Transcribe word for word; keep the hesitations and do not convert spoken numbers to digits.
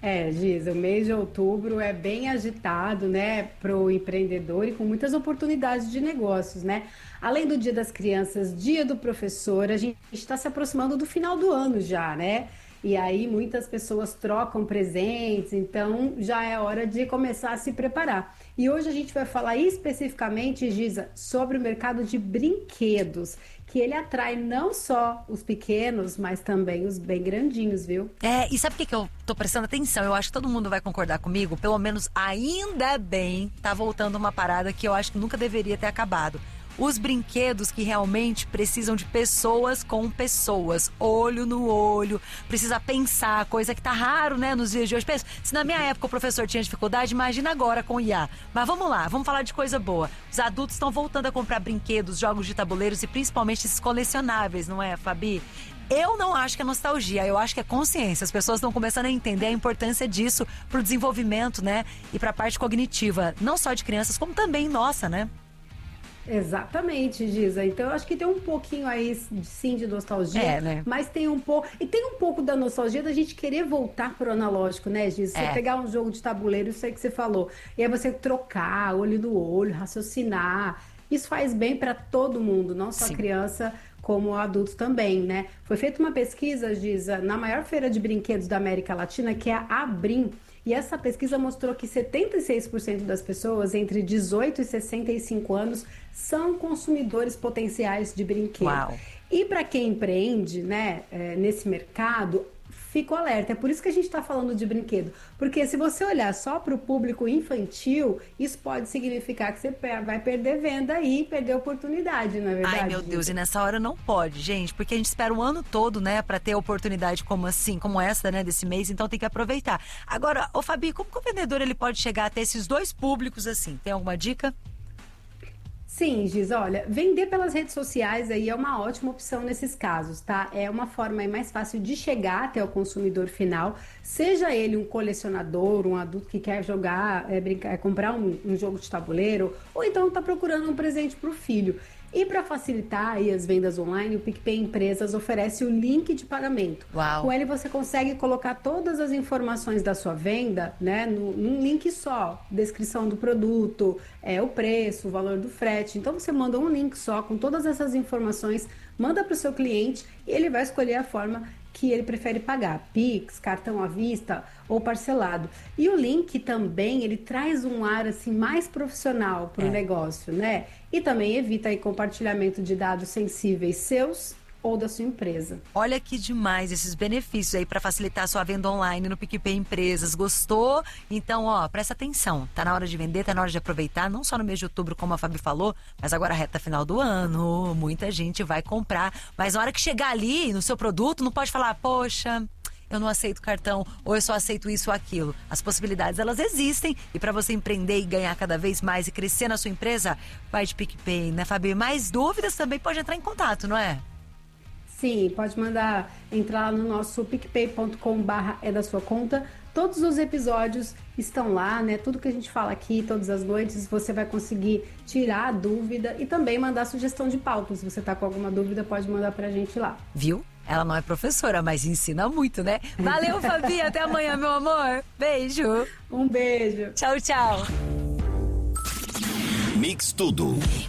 É, Giz, o mês de outubro é bem agitado, né, para o empreendedor e com muitas oportunidades de negócios, né? Além do Dia das Crianças, Dia do Professor, a gente está se aproximando do final do ano já, né? E aí muitas pessoas trocam presentes, então já é hora de começar a se preparar. E hoje a gente vai falar especificamente, Giza, sobre o mercado de brinquedos, que ele atrai não só os pequenos, mas também os bem grandinhos, viu? É, e sabe o que, que eu tô prestando atenção? Eu acho que todo mundo vai concordar comigo, pelo menos ainda bem, tá voltando uma parada que eu acho que nunca deveria ter acabado. Os brinquedos que realmente precisam de pessoas com pessoas, olho no olho, precisa pensar, coisa que tá raro, né, nos dias de hoje. Pensa, se na minha época o professor tinha dificuldade, imagina agora com o I A. Mas vamos lá, vamos falar de coisa boa. Os adultos estão voltando a comprar brinquedos, jogos de tabuleiros e principalmente esses colecionáveis, não é, Fabi? Eu não acho que é nostalgia, eu acho que é consciência. As pessoas estão começando a entender a importância disso pro desenvolvimento, né, e pra parte cognitiva, não só de crianças, como também nossa, né? Exatamente, Giza. Então eu acho que tem um pouquinho aí, sim, de nostalgia, é, né? Mas tem um pouco. E tem um pouco da nostalgia da gente querer voltar pro analógico, né, Giza? Você é. pegar um jogo de tabuleiro, isso aí que você falou. E aí você trocar, olho no olho, raciocinar. Isso faz bem para todo mundo, não só sim. criança, como adultos também, né? Foi feita uma pesquisa, Giza, na maior feira de brinquedos da América Latina, que é a Abrim. E essa pesquisa mostrou que setenta e seis por cento das pessoas entre dezoito e sessenta e cinco anos são consumidores potenciais de brinquedo. Uau. E para quem empreende, né, é, nesse mercado, fica o alerta. É por isso que a gente está falando de brinquedo. Porque se você olhar só para o público infantil, isso pode significar que você vai perder venda e perder oportunidade, não é verdade? Ai, meu Deus, e nessa hora não pode, gente, porque a gente espera o ano todo, né, para ter oportunidade como assim, como essa, né, desse mês, então tem que aproveitar. Agora, ô Fabi, como que o vendedor ele pode chegar até esses dois públicos assim? Tem alguma dica? Sim, Giz, olha, vender pelas redes sociais aí é uma ótima opção nesses casos, tá? É uma forma aí mais fácil de chegar até o consumidor final, seja ele um colecionador, um adulto que quer jogar, é, brincar, é, comprar um, um jogo de tabuleiro, ou então está procurando um presente para o filho. E para facilitar aí as vendas online, o PicPay Empresas oferece o link de pagamento. Uau. Com ele você consegue colocar todas as informações da sua venda, né, no, num link só, descrição do produto, é, o preço, o valor do frete. Então você manda um link só com todas essas informações, manda para o seu cliente e ele vai escolher a forma que ele prefere pagar, Pix, cartão à vista ou parcelado. E o link também, ele traz um ar assim mais profissional para o é. negócio, né? E também evita aí compartilhamento de dados sensíveis seus ou da sua empresa. Olha que demais esses benefícios aí para facilitar a sua venda online no PicPay Empresas. Gostou? Então, ó, presta atenção. Tá na hora de vender, tá na hora de aproveitar, não só no mês de outubro, como a Fabi falou, mas agora reta final do ano, muita gente vai comprar, mas na hora que chegar ali no seu produto, não pode falar, poxa, eu não aceito cartão, ou eu só aceito isso ou aquilo. As possibilidades, elas existem, e para você empreender e ganhar cada vez mais e crescer na sua empresa, vai de PicPay, né, Fabi? Mais dúvidas também pode entrar em contato, não é? Sim, pode mandar, entrar lá no nosso picpay ponto com barra é da sua conta. Todos os episódios estão lá, né? Tudo que a gente fala aqui, todas as noites, você vai conseguir tirar a dúvida e também mandar sugestão de pauta. Se você tá com alguma dúvida, pode mandar pra gente lá. Viu? Ela não é professora, mas ensina muito, né? Valeu, Fabi, até amanhã, meu amor. Beijo. Um beijo. Tchau, tchau. Mix Tudo.